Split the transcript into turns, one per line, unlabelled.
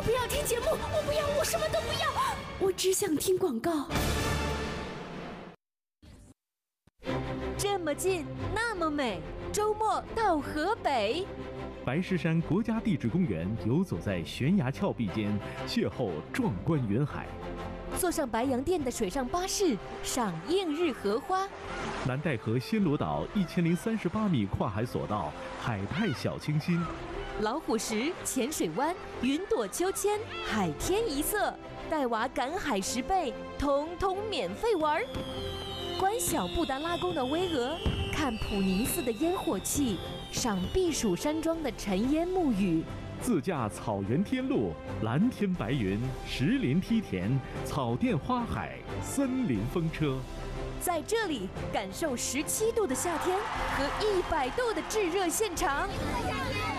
我不要听节目，我不要，我什么都不要，我只想听广告。
这么近，那么美，周末到河北。
白石山国家地质公园游走在悬崖峭壁间，邂逅壮观云海。
坐上白洋淀的水上巴士，赏映日荷花。
南戴河暹罗岛1038米跨海索道，海派小清新。
老虎石、浅水湾、云朵秋千、海天一色，带娃赶海10倍，统统免费玩。观小布达拉宫的巍峨，看普宁寺的烟火气，赏避暑山庄的尘烟沐雨。
自驾草原天路，蓝天白云，石林梯田，草甸花海，森林风车。
在这里感受17度的夏天和100度的炙热现场。